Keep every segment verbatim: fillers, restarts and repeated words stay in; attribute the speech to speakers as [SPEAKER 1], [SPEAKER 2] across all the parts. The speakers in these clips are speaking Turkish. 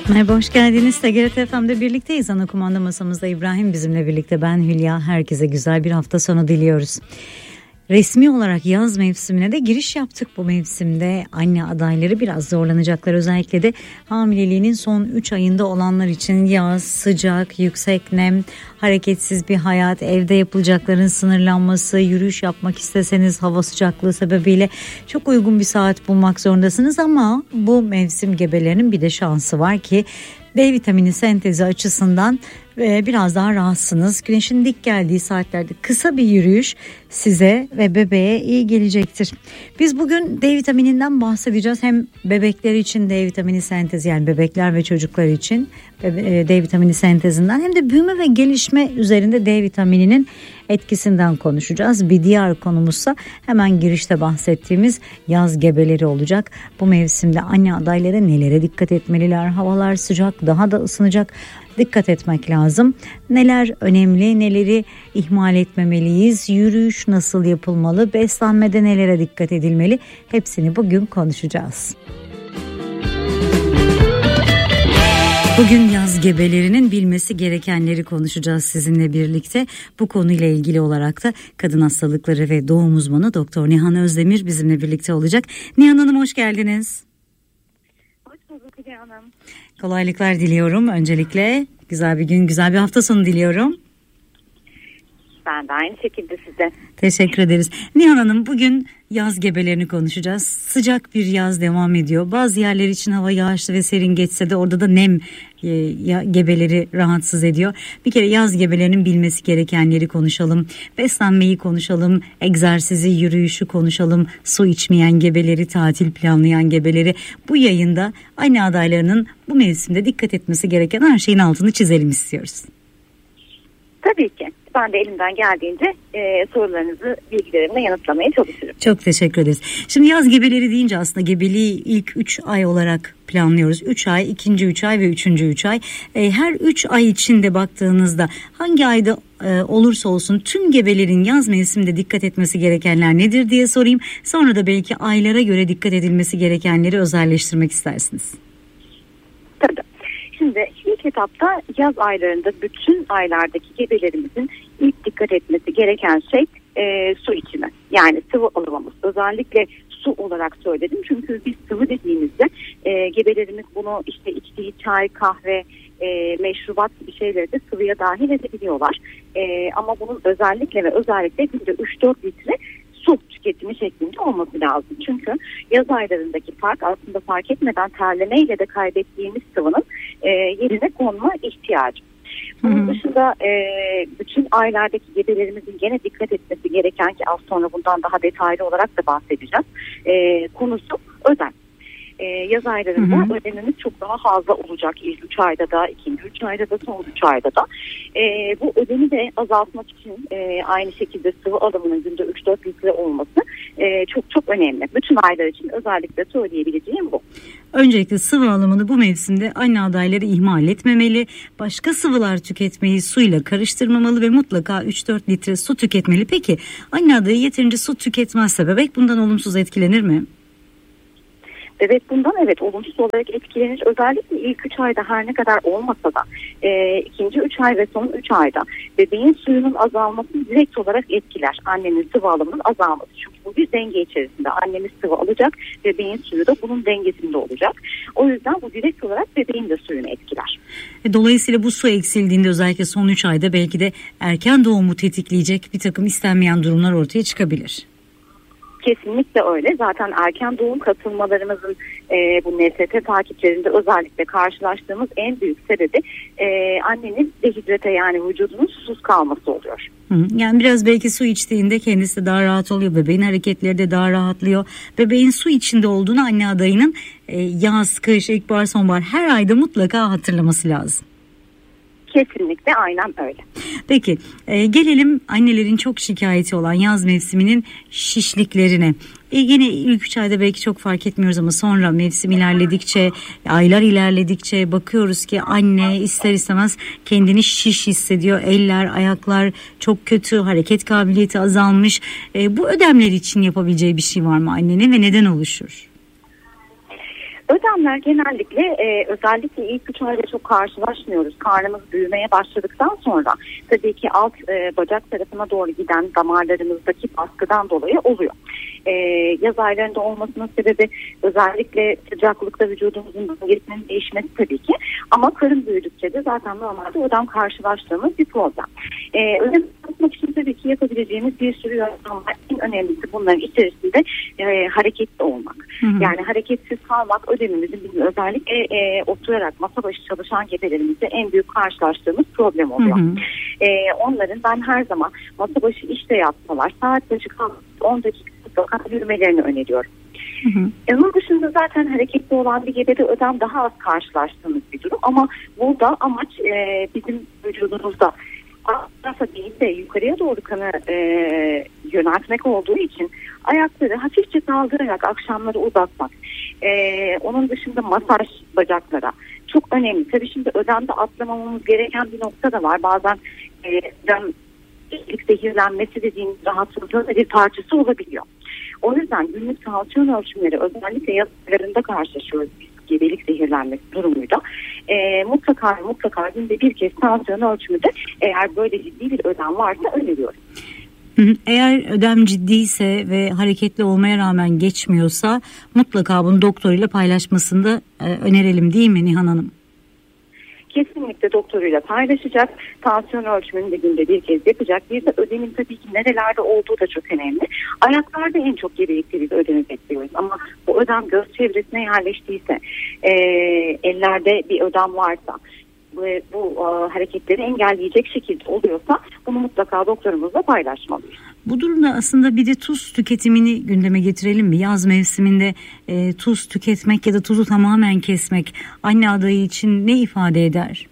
[SPEAKER 1] Merhaba, hoş geldiniz. T G R T F M'de birlikteyiz. Ana kumanda masamızda İbrahim bizimle birlikte. Ben Hülya. Herkese güzel bir hafta sonu diliyoruz. Resmi olarak yaz mevsimine de giriş yaptık. Bu mevsimde anne adayları biraz zorlanacaklar. Özellikle de hamileliğinin son üç ayında olanlar için yaz, sıcak, yüksek nem, hareketsiz bir hayat, evde yapılacakların sınırlanması, yürüyüş yapmak isteseniz hava sıcaklığı sebebiyle çok uygun bir saat bulmak zorundasınız. Ama bu mevsim gebelerinin bir de şansı var ki D vitamini sentezi açısından biraz daha rahatsınız. Güneşin dik geldiği saatlerde kısa bir yürüyüş size ve bebeğe iyi gelecektir. Biz bugün D vitamininden bahsedeceğiz. Hem bebekler için D vitamini sentezi, yani bebekler ve çocuklar için D vitamini sentezinden, hem de büyüme ve gelişme üzerinde D vitamininin etkisinden konuşacağız. Bir diğer konumuzsa hemen girişte bahsettiğimiz yaz gebeleri olacak. Bu mevsimde anne adayları nelere dikkat etmeliler? Havalar sıcak, daha da ısınacak. Dikkat etmek lazım. Neler önemli, neleri ihmal etmemeliyiz? Yürüyüş nasıl yapılmalı? Beslenmede nelere dikkat edilmeli? Hepsini bugün konuşacağız. Bugün yaz gebelerinin bilmesi gerekenleri konuşacağız sizinle birlikte. Bu konuyla ilgili olarak da kadın hastalıkları ve doğum uzmanı Doktor Nihan Özdemir bizimle birlikte olacak. Nihan Hanım, hoş geldiniz.
[SPEAKER 2] Hoş bulduk Hülya Hanım.
[SPEAKER 1] Kolaylıklar diliyorum öncelikle. Güzel bir gün, güzel bir hafta sonu diliyorum.
[SPEAKER 2] Ben de aynı şekilde size.
[SPEAKER 1] Teşekkür ederiz. Nihan Hanım, bugün yaz gebelerini konuşacağız. Sıcak bir yaz devam ediyor. Bazı yerler için hava yağışlı ve serin geçse de orada da nem e, ya, gebeleri rahatsız ediyor. Bir kere yaz gebelerinin bilmesi gerekenleri konuşalım. Beslenmeyi konuşalım. Egzersizi, yürüyüşü konuşalım. Su içmeyen gebeleri, tatil planlayan gebeleri. Bu yayında anne adaylarının bu mevsimde dikkat etmesi gereken her şeyin altını çizelim istiyoruz.
[SPEAKER 2] Tabii ki. Ben de elimden geldiğince e, sorularınızı bilgilerimle yanıtlamaya çalışırım.
[SPEAKER 1] Çok teşekkür ederiz. Şimdi yaz gebeleri deyince aslında gebeliği ilk üç ay olarak planlıyoruz. üç ay, ikinci üç ay ve üçüncü üç ay. E, her üç ay içinde baktığınızda hangi ayda e, olursa olsun tüm gebelerin yaz mevsiminde dikkat etmesi gerekenler nedir diye sorayım. Sonra da belki aylara göre dikkat edilmesi gerekenleri özelleştirmek istersiniz.
[SPEAKER 2] Tabii. Şimdi ilk etapta yaz aylarında bütün aylardaki gebelerimizin ilk dikkat etmesi gereken şey e, su içimi. Yani sıvı alımımız. Özellikle su olarak söyledim. Çünkü biz sıvı dediğimizde e, gebelerimiz bunu işte içtiği çay, kahve, e, meşrubat gibi şeyleri de sıvıya dahil edebiliyorlar. E, ama bunun özellikle ve özellikle günde üç dört litre su tüketimi şeklinde olması lazım. Çünkü yaz aylarındaki fark aslında fark etmeden terlemeyle de kaybettiğimiz sıvının e, yerine konma ihtiyacı. Bunun dışında e, bütün aylardaki gebelerimizin gene dikkat etmesi gereken, ki az sonra bundan daha detaylı olarak da bahsedeceğiz, e, konusu ödem. Ee, yaz aylarında hı hı. ödemimiz çok daha fazla olacak. İlk üç ayda da, ikinci üç ayda da, son üç ayda da. Ee, bu ödemi de azaltmak için e, aynı şekilde sıvı alımının günde üç dört litre olması e, çok çok önemli. Bütün aylar için özellikle söyleyebileceğim bu.
[SPEAKER 1] Öncelikle sıvı alımını bu mevsimde anne adayları ihmal etmemeli. Başka sıvılar tüketmeyi suyla karıştırmamalı ve mutlaka üç dört litre su tüketmeli. Peki anne adayı yeterince su tüketmezse bebek bundan olumsuz etkilenir mi?
[SPEAKER 2] Bebek bundan evet olumsuz olarak etkilenir. Özellikle ilk üç ayda her ne kadar olmasa da e, ikinci üç ay ve son üç ayda bebeğin suyunun azalması direkt olarak etkiler. Annenin sıvı alımının azalması. Çünkü bu bir denge içerisinde. Annemiz sıvı alacak, bebeğin suyu da bunun dengesinde olacak. O yüzden bu direkt olarak bebeğin de suyunu etkiler.
[SPEAKER 1] Dolayısıyla bu su eksildiğinde özellikle son üç ayda belki de erken doğumu tetikleyecek bir takım istenmeyen durumlar ortaya çıkabilir.
[SPEAKER 2] Kesinlikle öyle. Zaten erken doğum katılmalarımızın e, bu N S T takiplerinde özellikle karşılaştığımız en büyük sebebi e, annenin dehidrate, yani vücudunun susuz kalması oluyor.
[SPEAKER 1] Yani biraz belki su içtiğinde kendisi de daha rahat oluyor. Bebeğin hareketleri de daha rahatlıyor. Bebeğin su içinde olduğunu anne adayının e, yaz, kış, ilkbahar, sonbahar her ayda mutlaka hatırlaması lazım.
[SPEAKER 2] Kesinlikle aynen öyle.
[SPEAKER 1] Peki e, gelelim annelerin çok şikayeti olan yaz mevsiminin şişliklerine. E, yine ilk üç ayda belki çok fark etmiyoruz ama sonra mevsim ilerledikçe, aylar ilerledikçe bakıyoruz ki anne ister istemez kendini şiş hissediyor. Eller, ayaklar çok kötü, hareket kabiliyeti azalmış. E, bu ödemler için yapabileceği bir şey var mı annenin ve neden oluşur?
[SPEAKER 2] Ödemler genellikle e, özellikle ilk üç ayda çok karşılaşmıyoruz. Karnımız büyümeye başladıktan sonra tabii ki alt e, bacak tarafına doğru giden damarlarımızdaki baskıdan dolayı oluyor. E, yaz aylarında olmasının sebebi özellikle sıcaklıkta vücudumuzun dengesinin değişmesi tabii ki. Ama karın büyüdükçe de zaten normalde ödem karşılaştığımız bir problem. E, ödem yapmak için tabii ki yapabileceğimiz bir sürü yöntem var. En önemlisi bunların içerisinde e, hareketli olmak. Hı hı. Yani hareketsiz kalmak ödemimizin bizim özellikle e, oturarak masa başı çalışan gebelerimizde en büyük karşılaştığımız problem oluyor. Hı hı. E, onların ben her zaman masa başı işte yapsalar saat başı kalkıp on dakika mutlaka yürümelerini öneriyorum. Hı hı. Onun dışında zaten hareketli olan bir gebede ödem daha az karşılaştığımız bir durum ama burada amaç e, bizim vücudumuzda tarafa değil de yukarıya doğru kanı e, yöneltmek olduğu için ayakları hafifçe kaldırarak akşamları uzatmak. E, onun dışında masaj bacaklara çok önemli. Tabii şimdi ödemde atlamamamız gereken bir nokta da var. Bazen e, ödem ilk zehirlenmesi dediğimiz rahatsızlığın bir parçası olabiliyor. O yüzden günlük tansiyon ölçümleri özellikle yaz aylarında karşılaşıyoruz biz gebelik zehirlenmesi durumuyla. E, mutlaka mutlaka günde bir kez tansiyon ölçümünde eğer böyle ciddi bir ödem varsa öneriyoruz.
[SPEAKER 1] Eğer ödem ciddiyse ve hareketli olmaya rağmen geçmiyorsa mutlaka bunu doktoruyla paylaşmasını da e, önerelim değil mi Nihan Hanım?
[SPEAKER 2] Kesinlikle doktoruyla paylaşacak. Tansiyon ölçümünü de günde bir kez yapacak. Bir de ödemin tabii ki nerelerde olduğu da çok önemli. Ayaklarda en çok gebelikte biz ödemi bekliyoruz. Ama bu ödem göz çevresine yerleştiyse, e, ellerde bir ödem varsa, ve bu e, hareketleri engelleyecek şekilde oluyorsa bunu mutlaka doktorumuzla paylaşmalıyız.
[SPEAKER 1] Bu durumda aslında bir de tuz tüketimini gündeme getirelim mi? Yaz mevsiminde e, tuz tüketmek ya da tuzu tamamen kesmek anne adayı için ne ifade eder?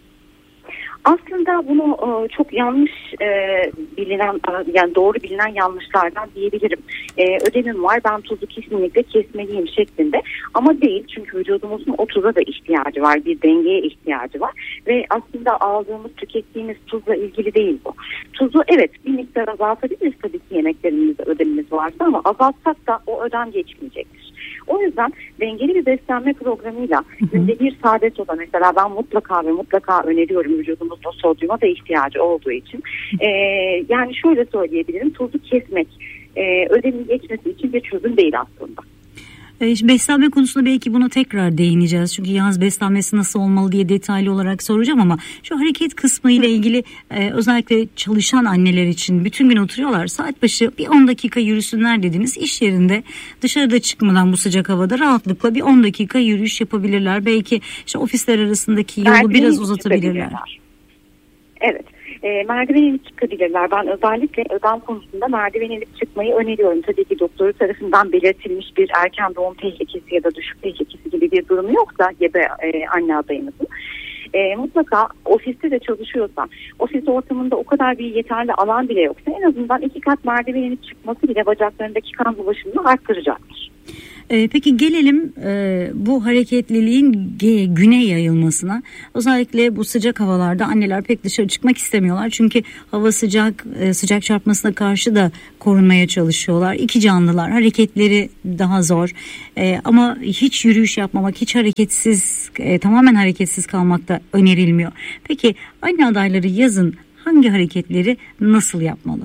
[SPEAKER 2] Aslında bunu e, çok yanlış e, bilinen, yani doğru bilinen yanlışlardan diyebilirim. E, ödemim var, ben tuzu kesinlikle kesmeliyim şeklinde. Ama değil, çünkü vücudumuzun o tuza da ihtiyacı var, bir dengeye ihtiyacı var. Ve aslında aldığımız, tükettiğimiz tuzla ilgili değil bu. Tuzu evet bir miktar azaltabiliriz tabii ki yemeklerimizde ödemimiz varsa ama azaltsak da o ödem geçmeyecektir. O yüzden dengeli bir beslenme programıyla günde bir sade soda mesela ben mutlaka ve mutlaka öneriyorum, vücudumuzda sodyuma da ihtiyacı olduğu için. Ee, yani şöyle söyleyebilirim, tuzu kesmek e, ödemin geçmesi için bir çözüm değil aslında.
[SPEAKER 1] Beslenme konusunda belki buna tekrar değineceğiz. Çünkü yaz beslenmesi nasıl olmalı diye detaylı olarak soracağım ama şu hareket kısmı ile ilgili e, özellikle çalışan anneler için bütün gün oturuyorlar. Saat başı bir on dakika yürüsünler dediniz. İş yerinde dışarıda çıkmadan bu sıcak havada rahatlıkla bir on dakika yürüyüş yapabilirler. Belki işte ofisler arasındaki yolu Merdiven biraz uzatabilirler.
[SPEAKER 2] Evet. E, merdiven inip çıkabilirler. Ben özellikle ödem konusunda merdiven inip çıkmayı öneriyorum. Tabii ki doktoru tarafından belirtilmiş bir erken doğum tehlikesi ya da düşük tehlikesi gibi bir durum yoksa gebe e, anne adayımızın. E, mutlaka ofiste de çalışıyorsa, ofis ortamında o kadar bir yeterli alan bile yoksa en azından iki kat merdiven inip çıkması bile bacaklarındaki kan bulaşımını arttıracaktır.
[SPEAKER 1] Ee, peki gelelim e, bu hareketliliğin ge- güne yayılmasına. Özellikle bu sıcak havalarda anneler pek dışarı çıkmak istemiyorlar. Çünkü hava sıcak, e, sıcak çarpmasına karşı da korunmaya çalışıyorlar. İki canlılar, hareketleri daha zor. E, ama hiç yürüyüş yapmamak, hiç hareketsiz, e, tamamen hareketsiz kalmak da önerilmiyor. Peki anne adayları yazın hangi hareketleri nasıl yapmalı?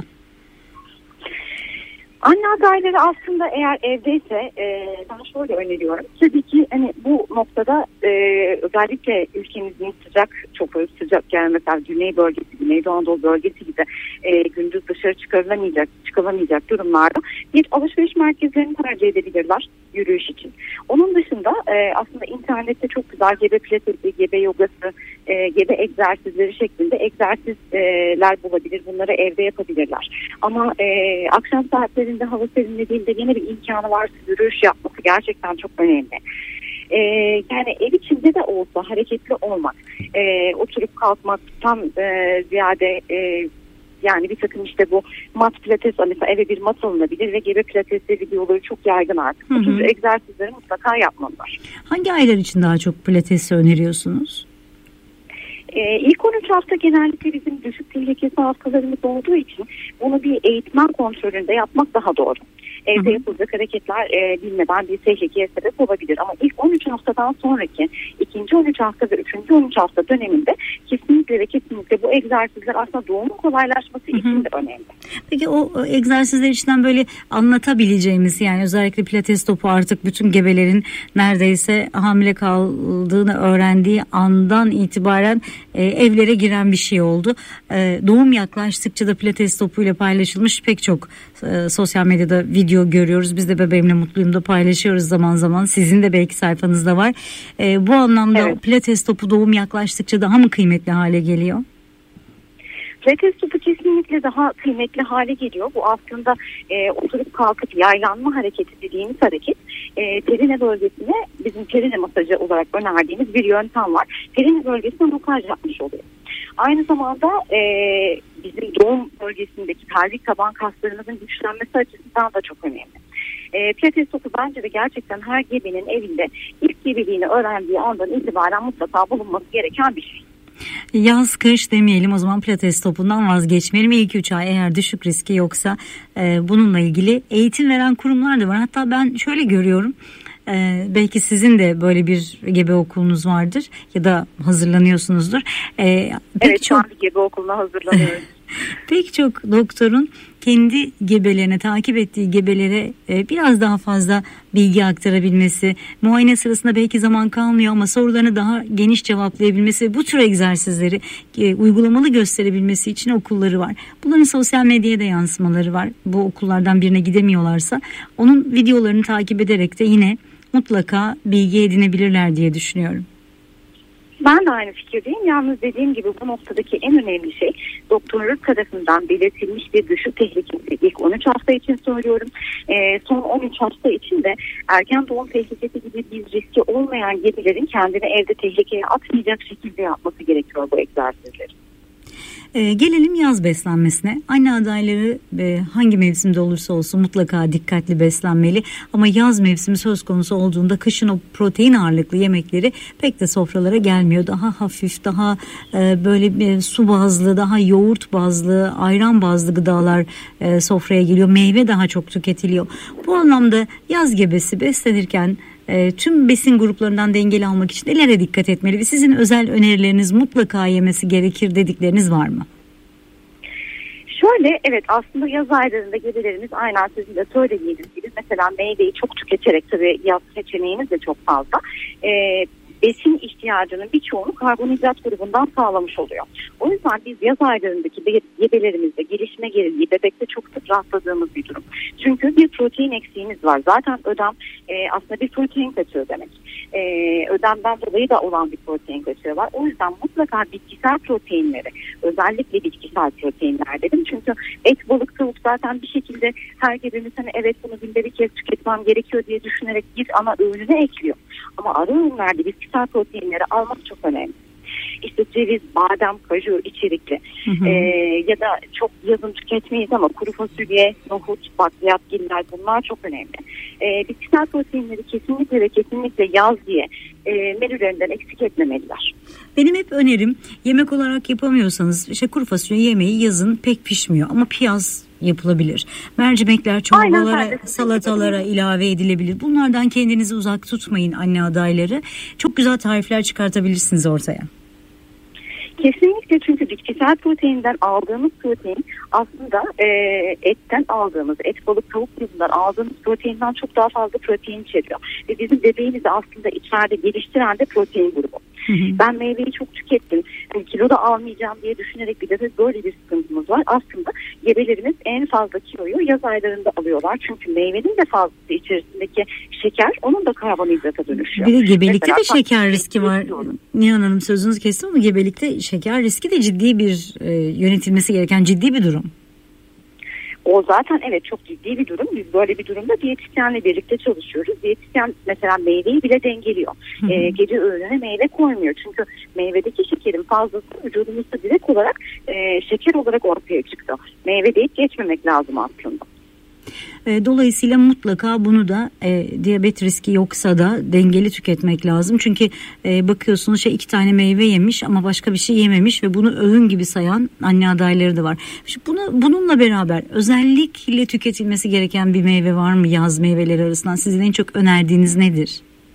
[SPEAKER 2] Anne adayları aslında eğer evdeyse e, ben şöyle öneriyorum. Tabii ki hani bu noktada e, özellikle ülkemizin sıcak, çok sıcak yani mesela Güney bölgesi, Güneydoğu Anadolu bölgesi gibi e, gündüz dışarı çıkarılamayacak, çıkılamayacak durumlarda bir alışveriş merkezlerini tercih edebilirler yürüyüş için. Onun dışında e, aslında internette çok güzel gebe pilatesi, gebe yogası, e, gebe egzersizleri şeklinde egzersizler bulabilir. Bunları evde yapabilirler. Ama e, akşam saatlerinde hava serinlediğinde yine bir imkanı varsa yürüyüş yapması gerçekten çok önemli. Ee, yani ev içinde de olsa hareketli olmak, e, oturup kalkmaktan e, ziyade e, yani bir takım işte bu mat pilates, mesela eve bir mat alınabilir ve gebe pilatesleri videoları çok yaygın artık. Bu tür egzersizleri mutlaka yapmalılar.
[SPEAKER 1] Hangi aylar için daha çok pilatesi öneriyorsunuz?
[SPEAKER 2] Ee, ilk on üç hafta genellikle bizim düşük tehlikesi haftalarımız olduğu için bunu bir eğitmen kontrolünde yapmak daha doğru. evde yapılacak hareketler e, bilmeden bir tehlikeye sebep olabilir. Ama ilk on üç haftadan sonraki ikinci on üç hafta ve üçüncü on üç hafta döneminde kesinlikle ve kesinlikle bu egzersizler aslında doğumun kolaylaşması hı hı. için de önemli.
[SPEAKER 1] Peki o egzersizler içinden böyle anlatabileceğimiz, yani özellikle pilates topu artık bütün gebelerin neredeyse hamile kaldığını öğrendiği andan itibaren e, evlere giren bir şey oldu. E, doğum yaklaştıkça da pilates topuyla paylaşılmış pek çok e, sosyal medyada video görüyoruz. Biz de Bebeğimle Mutluyum da paylaşıyoruz zaman zaman. Sizin de belki sayfanızda var. E, bu anlamda evet. Pilates topu doğum yaklaştıkça daha mı kıymetli hale geliyor?
[SPEAKER 2] Pilates topu kesinlikle daha kıymetli hale geliyor. Bu aslında e, oturup kalkıp yaylanma hareketi dediğimiz hareket. E, perine bölgesine bizim perine masajı olarak önerdiğimiz bir yöntem var. Perine bölgesine masaj yapmış oluyor. Aynı zamanda e, bizim doğum bölgesindeki pelvik taban kaslarımızın güçlenmesi açısından da çok önemli. E, Pilates topu bence de gerçekten her gebenin evinde ilk gebeliğini öğrendiği andan itibaren mutlaka bulunması gereken bir şey.
[SPEAKER 1] Yaz kış demeyelim o zaman, pilates topundan vazgeçmeyelim. İlk üç ay eğer düşük riski yoksa e, bununla ilgili eğitim veren kurumlar da var. Hatta ben şöyle görüyorum. Ee, belki sizin de böyle bir gebe okulunuz vardır ya da hazırlanıyorsunuzdur.
[SPEAKER 2] Ee, evet, çok... şu an bir gebe okuluna hazırlanıyoruz.
[SPEAKER 1] Pek çok doktorun kendi gebelerine, takip ettiği gebelere e, biraz daha fazla bilgi aktarabilmesi, muayene sırasında belki zaman kalmıyor ama sorularını daha geniş cevaplayabilmesi, bu tür egzersizleri e, uygulamalı gösterebilmesi için okulları var. Bunların sosyal medyaya da yansımaları var. Bu okullardan birine gidemiyorlarsa onun videolarını takip ederek de yine mutlaka bilgi edinebilirler diye düşünüyorum.
[SPEAKER 2] Ben de aynı fikirdeyim. Yalnız dediğim gibi bu noktadaki en önemli şey doktorlar tarafından belirtilmiş bir düşük tehlikesi. İlk on üç hafta için söylüyorum. E, son on üç hafta için de erken doğum tehlikesi gibi bir riski olmayan gebelerin kendini evde tehlikeye atmayacak şekilde yapması gerekiyor bu egzersizleri.
[SPEAKER 1] Ee, gelelim yaz beslenmesine. Anne adayları e, hangi mevsimde olursa olsun mutlaka dikkatli beslenmeli. Ama yaz mevsimi söz konusu olduğunda kışın o protein ağırlıklı yemekleri pek de sofralara gelmiyor. Daha hafif, daha e, böyle bir su bazlı, daha yoğurt bazlı, ayran bazlı gıdalar e, sofraya geliyor. Meyve daha çok tüketiliyor. Bu anlamda yaz gebesi beslenirken E, tüm besin gruplarından dengeli almak için nelere dikkat etmeli ve sizin özel önerileriniz, mutlaka yemesi gerekir dedikleriniz var mı?
[SPEAKER 2] Şöyle, evet, aslında yaz aylarında gebelerimiz aynen sizin de söylediğiniz gibi mesela meyveyi çok tüketerek, tabii yaz seçeneğimiz de çok fazla. Ee, besin ihtiyacının birçoğunu karbonhidrat grubundan sağlamış oluyor. O yüzden biz yaz aylarındaki gebelerimizde gelişme geriliği bebekte çok sık rastladığımız bir durum. Çünkü bir protein eksiğimiz var. Zaten ödem e, aslında bir protein kaçığı demek. E, ödemden dolayı da olan bir protein kaçığı var. O yüzden mutlaka bitkisel proteinleri, özellikle bitkisel proteinler dedim. Çünkü et, balık, tavuk zaten bir şekilde her gebemiz hani evet bunu günde bir kez tüketmem gerekiyor diye düşünerek bir ana öğününe ekliyor. Ama ara öğünlerde bitkisel proteinleri almak çok önemli. İşte ceviz, badem, kaju içerikli hı hı. Ee, ya da çok yazın tüketmeyiz ama kuru fasulye, nohut, bakliyatgiller bunlar çok önemli. Ee, bitkisel proteinleri kesinlikle ve kesinlikle yaz diye e, menülerinden eksik etmemeliler.
[SPEAKER 1] Benim hep önerim, yemek olarak yapamıyorsanız işte kuru fasulye yemeği yazın pek pişmiyor ama piyaz yapılabilir. Mercimekler çorbalara, aynen, salatalara ilave edilebilir. Bunlardan kendinizi uzak tutmayın anne adayları. Çok güzel tarifler çıkartabilirsiniz ortaya.
[SPEAKER 2] Kesinlikle, çünkü bitkisel proteinden aldığımız protein aslında e, etten aldığımız, et, balık, tavuk grubundan aldığımız proteinden çok daha fazla protein içeriyor. Ve bizim bebeğimizi aslında içeride geliştiren de protein grubu. Hı hı. Ben meyveyi çok tükettim, yani kilo da almayacağım diye düşünerek bir de böyle bir sıkıntımız var. Aslında gebelerimiz en fazla kiloyu yaz aylarında alıyorlar. Çünkü meyvenin de fazlası içerisindeki şeker onun da karbonhidrata dönüşüyor.
[SPEAKER 1] Bir de gebelikte mesela, de şeker riski var. Nihan Hanım, sözünüzü kestim ama gebelikte şeker riski de ciddi bir e, yönetilmesi gereken ciddi bir durum.
[SPEAKER 2] O zaten evet çok ciddi bir durum. Biz böyle bir durumda diyetisyenle birlikte çalışıyoruz. Diyetisyen mesela meyveyi bile dengeliyor. Hı hı. Ee, gece öğlene meyve koymuyor. Çünkü meyvedeki şekerin fazlası vücudumuzda direkt olarak e, şeker olarak ortaya çıktı. Meyve deyip geçmemek lazım aslında.
[SPEAKER 1] E, dolayısıyla mutlaka bunu da e, diyabet riski yoksa da dengeli tüketmek lazım. Çünkü e, bakıyorsunuz şey iki tane meyve yemiş ama başka bir şey yememiş ve bunu öğün gibi sayan anne adayları da var. Şimdi bunu, bununla beraber özellikle tüketilmesi gereken bir meyve var mı yaz meyveleri arasından? Sizin en çok önerdiğiniz nedir?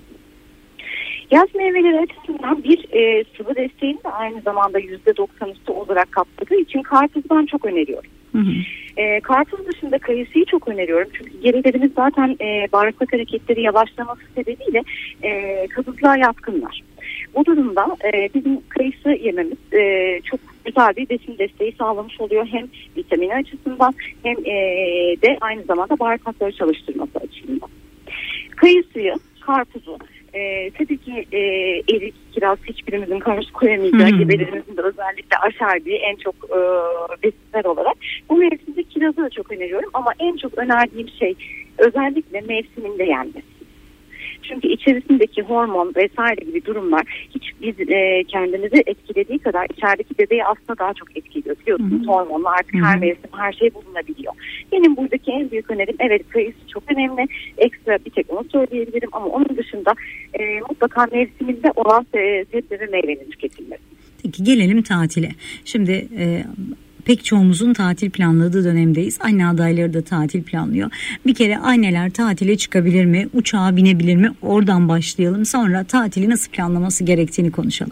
[SPEAKER 2] Yaz meyveleri açısından bir e, sıvı desteğini de aynı zamanda yüzde doksan üstü olarak kapsadığı için karpuzdan çok öneriyorum. Hı hı. E, karpuz dışında kayısıyı çok öneriyorum. Çünkü gerilerimiz zaten e, bağırsak hareketleri yavaşlaması sebebiyle e, kabızlığa yatkınlar. Bu durumda e, bizim kayısı yememiz e, çok güzel bir besin desteği sağlamış oluyor. Hem vitamini açısından hem e, de aynı zamanda bağırsakları çalıştırması açısından. Kayısıyı, karpuzu, Ee, tabii ki e, erik, kiraz hiçbirimizin karşı koyamayacağı, hmm. gebelerimizin de özellikle aşerdiği en çok e, besinler olarak. Bu mevsimde kirazı da çok öneriyorum ama en çok önerdiğim şey özellikle mevsiminde yenmesi. Çünkü içerisindeki hormon vesaire gibi durumlar hiç biz e, kendimizi etkilediği kadar içerideki bebeği aslında daha çok etkiliyor. Biliyorsunuz hmm. hormonla artık hmm. her mevsim her şey bulunabiliyor. Benim buradaki en büyük önerim evet kayısı çok önemli. Ekstra bir tek onu söyleyebilirim ama onun dışında e, mutlaka mevsiminde olan e, sebze ve meyvenin tüketilmesi.
[SPEAKER 1] Peki gelelim tatile. Şimdi e, pek çoğumuzun tatil planladığı dönemdeyiz. Anne adayları da tatil planlıyor. Bir kere anneler tatile çıkabilir mi? Uçağa binebilir mi? Oradan başlayalım. Sonra tatili nasıl planlaması gerektiğini konuşalım.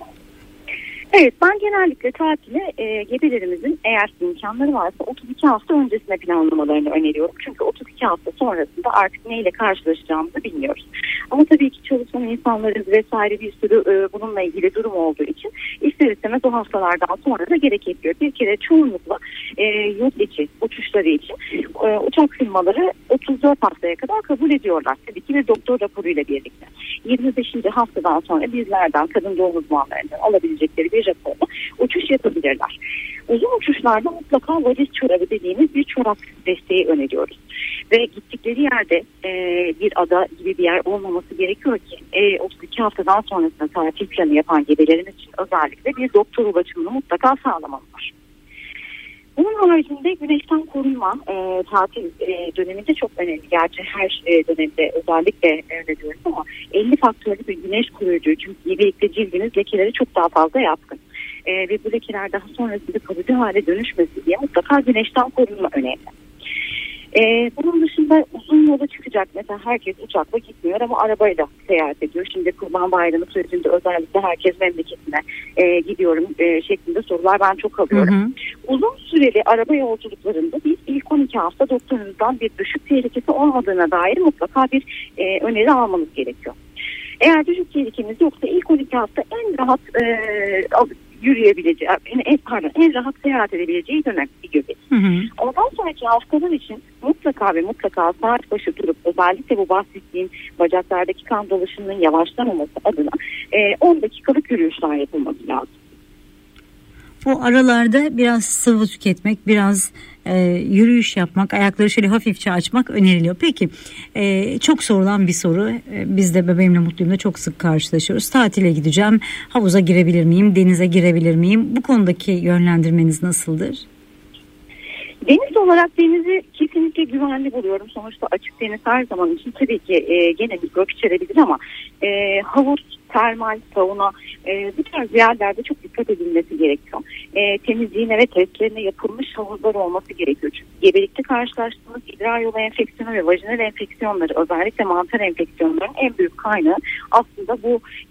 [SPEAKER 2] Evet, ben genellikle tatile e, gebelerimizin eğer imkanları varsa otuz iki hafta öncesine planlamalarını öneriyorum. Çünkü otuz iki hafta sonrasında artık neyle karşılaşacağımızı bilmiyoruz. Ama tabii ki çalışan insanların vesaire bir sürü e, bununla ilgili durum olduğu için ister istemez o haftalardan sonra da gerekebiliyor. Bir kere çoğunlukla e, yurt içi uçuşları için e, uçak firmaları otuz dört haftaya kadar kabul ediyorlar. Tabii ki bir doktor raporuyla birlikte. yirmi beşinci haftadan sonra bizlerden, kadın doğum uzmanlarından alabilecekleri bir raporla uçuş yapabilirler. Uzun uçuşlarda mutlaka valiz çorabı dediğimiz bir çorap desteği öneriyoruz. Ve gittikleri yerde e, bir ada gibi bir yer olmaması gerekiyor ki e, otuz iki haftadan sonrasında tatil planı yapan gebelerimiz için özellikle bir doktor ulaşımını mutlaka sağlamalılar. Bunun haricinde güneşten korunma e, tatil e, döneminde çok önemli. Gerçi her e, dönemde özellikle öneriyoruz ama elli faktörlü bir güneş koruyucu. Çünkü gebelikte cildiniz lekeleri çok daha fazla yatkın. E, ve bu lekeler daha sonrasında kalıcı hale dönüşmesin diye mutlaka güneşten korunma önemli. Ee, bunun dışında uzun yola çıkacak mesela herkes uçakla gitmiyor ama arabayla seyahat ediyor. Şimdi Kurban Bayramı sürecinde özellikle herkes memleketine e, gidiyorum e, şeklinde sorular ben çok alıyorum. Hı hı. Uzun süreli araba yolculuklarında biz ilk on iki hafta doktorunuzdan bir düşük tehlikesi olmadığına dair mutlaka bir e, öneri almanız gerekiyor. Eğer düşük tehlikemiz yoksa ilk on iki hafta en rahat e, yürüyebileceği, en, pardon, en rahat seyahat edebileceği dönem bir göbek. Hı hı. Ondan sonraki haftalar için mutlaka ve mutlaka saat başı durup özellikle bu bahsettiğim bacaklardaki kan dolaşımının yavaşlamaması adına e, on dakikalık yürüyüşler yapılması lazım.
[SPEAKER 1] Bu aralarda biraz sıvı tüketmek, biraz e, yürüyüş yapmak, ayakları şöyle hafifçe açmak öneriliyor. Peki e, çok sorulan bir soru. E, biz de Bebeğimle Mutluyum'da çok sık karşılaşıyoruz. Tatile gideceğim, havuza girebilir miyim, denize girebilir miyim? Bu konudaki yönlendirmeniz nasıldır?
[SPEAKER 2] Deniz olarak denizi kesinlikle güvenli buluyorum. Sonuçta açık deniz her zaman için tabii ki e, gene mikrop içerebilir ama e, havuz, termal, sauna e, bu tarz yerlerde çok dikkat edilmesi gerekiyor. E, temizliğine ve testlerine yapılmış havuzlar olması gerekiyor. Çünkü gebelikte karşılaştığımız idrar yolu enfeksiyonu ve vajinal enfeksiyonları özellikle mantar enfeksiyonlarının en büyük kaynağı aslında bu